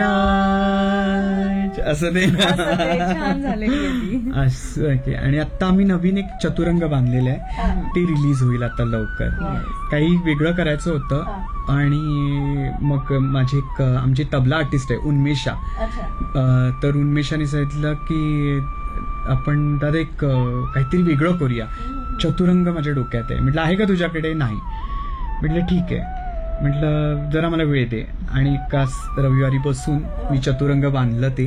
असं ते छान झालेली असं की. आणि आता आम्ही नवीन एक चतुरंग बांधलेलं आहे, ते रिलीज होईल आता लवकर. काही वेगळं करायचं होतं आणि मग माझे एक आमची तबला आर्टिस्ट आहे उन्मेषा, तर उन्मेषाने सांगितलं की आपण दादा एक काहीतरी वेगळं करूया, चतुरंग माझ्या डोक्यात आहे. म्हटलं आहे का तुझ्याकडे? नाही. म्हटलं ठीक आहे, म्हटलं जरा मला वेळ दे. आणि एका रविवारी बसून मी चतुरंग बांधलं ते.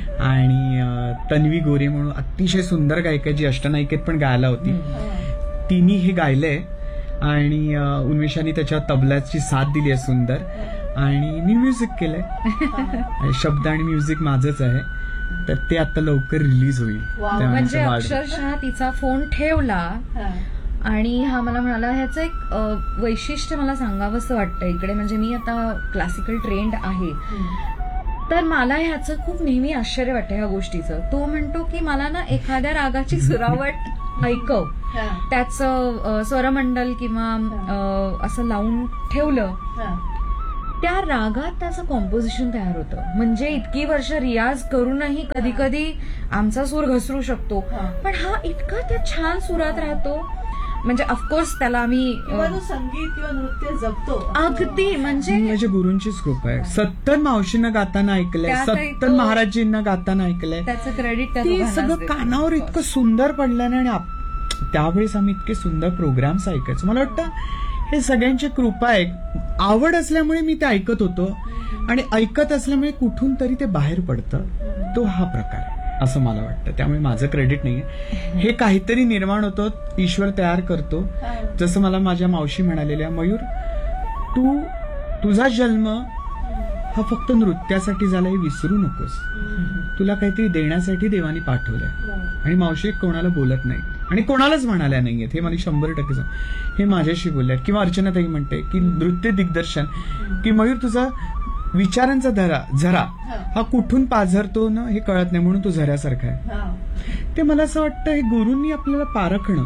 आणि तन्वी गोरे म्हणून अतिशय सुंदर गायिका, जी अष्टनायिकेत पण गायला होती, तिने हे गायलंय. आणि उन्मेषाने त्याच्या तबल्याची साथ दिली आहे सुंदर. आणि मी म्युझिक केलंय, शब्द आणि म्युझिक माझंच आहे. तर ते आता लवकर रिलीज होईल. म्हणजे अक्षरशः तिचा फोन ठेवला आणि हा मला म्हणाला, ह्याचं एक वैशिष्ट्य मला सांगावंसं वाटतं इकडे. म्हणजे मी आता क्लासिकल ट्रेंड आहे, तर मला ह्याचं खूप नेहमी आश्चर्य वाटतं ह्या गोष्टीचं. तो म्हणतो की मला ना एखाद्या रागाची सुरावट ऐकव, त्याचं स्वरमंडल किंवा असं लावून ठेवलं, त्या रागात त्याचं कॉम्पोजिशन तयार होतं. म्हणजे इतकी वर्ष रियाज करूनही कधी कधी आमचा सूर घसरू शकतो, पण हा इतका त्या छान सुरात राहतो. म्हणजे ऑफकोर्स त्याला आम्ही संगीत किंवा नृत्य जगतो अगदी. म्हणजे माझ्या गुरूंचीच कृपा आहे. सत्तर मावशींना गाताना ऐकलंय, सत्तर महाराजींना गाताना ऐकलंय, त्याचं क्रेडिट ते सगळं कानावर इतकं सुंदर पडलं ना. आणि त्यावेळेस आम्ही इतके सुंदर प्रोग्राम्स ऐकायचो. मला वाटतं हे सगळ्यांची कृपा आहे. आवड असल्यामुळे मी ते ऐकत होतो, आणि ऐकत असल्यामुळे कुठून तरी ते बाहेर पडतं. तो हा प्रकार आहे असं मला वाटतं. त्यामुळे माझं क्रेडिट नाहीये. हे काहीतरी निर्माण होतं, ईश्वर तयार करतो. जसं मला माझ्या मावशी म्हणालेल्या, मयूर तुझा जन्म हा फक्त नृत्यासाठी झाला हे विसरू नकोस. तुला काहीतरी देण्यासाठी देवानी पाठवलंय. आणि मावशी कोणाला बोलत नाही आणि कोणालाच म्हणाल्या नाहीयेत, हे मला 100% हे माझ्याशी बोलल्यात. किंवा अर्चनाताई म्हणते की नृत्य दिग्दर्शन, की मयूर तुझा विचारांचा झरा हा कुठून पाझरतो ना हे कळत नाही, म्हणून तो झऱ्यासारखा आहे. ते मला असं वाटतं हे गुरूंनी आपल्याला पारखणं,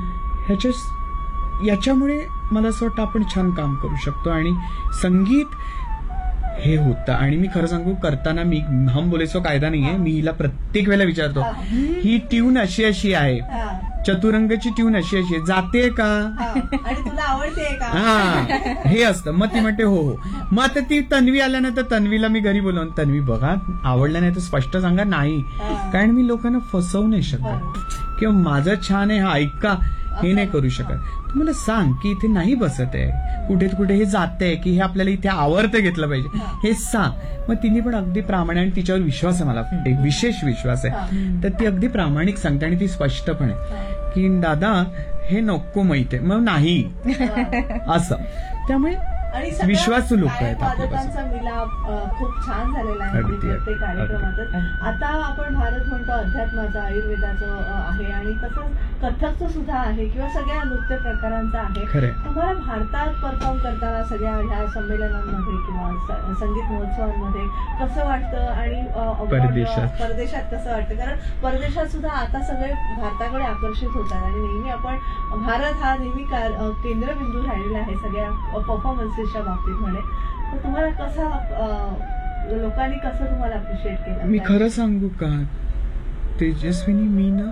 याच्यामुळे मला असं वाटतं आपण छान काम करू शकतो. आणि संगीत हे होतं. आणि मी खरं सांगू, करताना मी हम बोलेसो कायदा नाहीये, मी हिला प्रत्येक वेळेला विचारतो, ही ट्यून अशी आहे, चतुरंगची ट्यून अशी आहे, जाते का आणि तुला आवडते का, हा हे असतं. मग ती म्हणते हो हो. मग आता ती तन्वी आल्यानंतर तन्वीला मी घरी बोलवून, तन्वी बघा आवडलं नाही तर स्पष्ट सांगा. नाही, कारण मी लोकांना फसवू नाही शकत, किंवा माझं छान आहे हा ऐका हे नाही करू शकत. तू मला सांग की इथे नाही बसत आहे, कुठे हे जाते, की हे आपल्याला इथे आवडतं घेतलं पाहिजे, हे सांग. मग तिने पण अगदी प्रामाणिक, आणि तिच्यावर विश्वास आहे, मला एक विशेष विश्वास आहे, तर ती अगदी प्रामाणिक सांगते. आणि ती स्पष्टपणे की दादा हे नको माहिती आहे, मग नाही असं. त्यामुळे विश्वासू लोक आहेत. वादकांचा मिलाप खूप छान झालेला आहे प्रत्येक कार्यक्रमातच. आता आपण भारत म्हणतो अध्यात्माचा, आयुर्वेदाचं आहे, आणि तसंच कथकचं सुद्धा आहे, किंवा सगळ्या नृत्य प्रकारांचं आहे. तुम्हाला भारतात परफॉर्म करताना सगळ्या ह्या संमेलनांमध्ये किंवा संगीत महोत्सवांमध्ये कसं वाटतं, आणि परदेशात कसं वाटतं? कारण परदेशात सुद्धा आता सगळे भारताकडे आकर्षित होतात, आणि नेहमी आपण भारत हा नेहमी केंद्रबिंदू राहिलेला आहे सगळ्या परफॉर्मन्सेसच्या बाबतीत म्हणे. तर तुम्हाला कसं, लोकांनी कसं तुम्हाला अप्रिशिएट केलं? मी खरं सांगू का तेजस्विनी, मी ना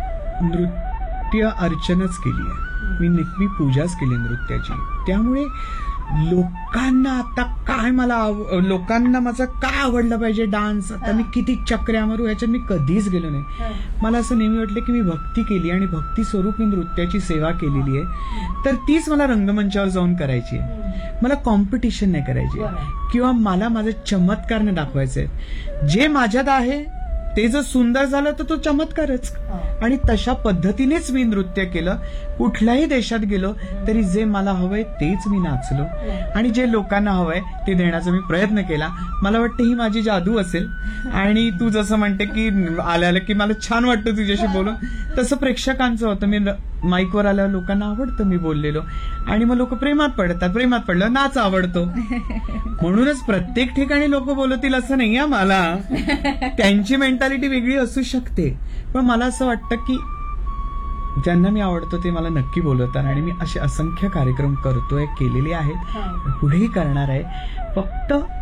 नृत्य अर्चनाच केली आहे, मी पूजाच केली नृत्याची. त्यामुळे लोकांना आता काय, लोकांना माझं काय आवडलं पाहिजे डान्स, आता मी किती चक्र्या मारू ह्याच्यात मी कधीच गेलो नाही. मला असं नेहमी वाटलं की मी भक्ती केली, आणि भक्ती स्वरूप मी नृत्याची सेवा केलेली आहे, तर तीच मला रंगमंचावर जाऊन करायची आहे. मला कॉम्पिटिशन नाही करायची, किंवा मला माझे चमत्कार नाही दाखवायचे. जे माझ्यात आहे ते जर सुंदर झालं तर तो चमत्कारच. आणि तशा पद्धतीनेच मी नृत्य केलं. कुठल्याही देशात गेलो तरी जे मला हवंय तेच मी नाचलो, आणि जे लोकांना हवंय ते देण्याचा मी प्रयत्न केला. मला वाटतं ही माझी जादू असेल. आणि तू जसं म्हणते की आल्याला की मला छान वाटतं तुझ्याशी बोलून, तसं प्रेक्षकांचं होतं. मी माईकवर आल्यावर लोकांना आवडतं मी बोललेलो, आणि मग लोक प्रेमात पडतात. प्रेमात पडलं नाच आवडतो. म्हणूनच प्रत्येक ठिकाणी लोक बोलतील असं नाही आहे. मला त्यांची मेंटॅलिटी वेगळी असू शकते, पण मला असं वाटतं की ज्यांना मी आवडतो ते मला नक्की बोलवतात. आणि मी असे असंख्य कार्यक्रम करतोय, केलेले आहेत, पुढेही करणार आहे. फक्त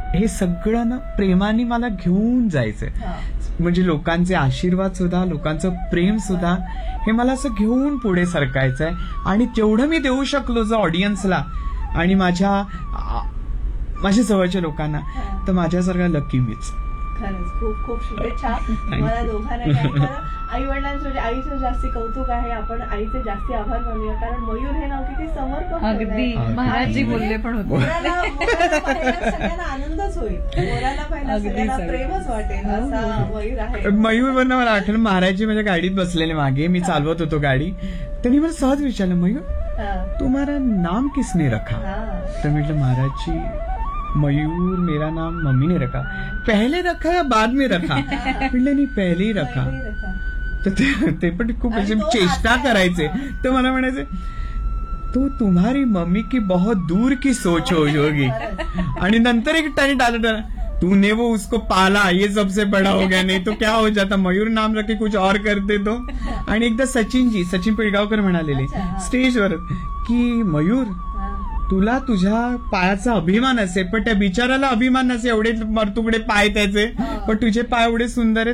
हे सगळं ना प्रेमाने मला घेऊन जायचंय. म्हणजे लोकांचे आशीर्वाद सुद्धा, लोकांचं प्रेम सुद्धा, हे मला असं घेऊन पुढे सरकायचंय. आणि तेवढं मी देऊ शकलो जर ऑडियन्सला आणि माझ्या जवळच्या लोकांना, तर माझ्यासारखा लकी मीच. खरंच खूप खूप शुभेच्छा मला दोघांना. आई वडिलांचं म्हणजे आईचं जास्ती कौतुक आहे. आपण आईचे जास्ती आभार मानूया, कारण मयूर हे नाव किती समर्पक. अगदी महाराजजी बोलले पण होते. मोराला पाहिलं सगळ्यांना आनंदच होईल, मोराला पाहिलं सगळ्यांना प्रेमच वाटेल असा मयूर आहे. मयूर वरनं मला आठवलं, महाराजजी माझ्या गाडीत बसलेले मागे, मी चालवत होतो गाडी, त्यांनी मला सहज विचारलं, मयूर तुम्हारा नाम किसने रखा? तर म्हटलं, महाराजजी मयूर मेरा नाम मम्मी ने रखा. पहले रखा या बाद में रखा? म्हटलं नाही, पहले ही रखा. तर ते पण खूप चेष्टा करायचे. तर मला म्हणायचे, तो तुम्हारी मम्मी की बहुत दूर की सोच होगी. आणि नंतर एक टाइम डाला, तूने वो उसको पाला, ये सबसे बड़ा हो गया, नहीं तो क्या हो जाता, मयूर नाम रखे कुछ और करते तो. आणि एकदा सचिन पिळगावकर म्हणालेले स्टेजवर की, मयूर तुला तुझ्या पायाचा अभिमान असेल, पण त्या बिचाराला अभिमान नसे, एवढे मरतुकडे पाय त्याचे, पण तुझे पाय एवढे सुंदर आहेत.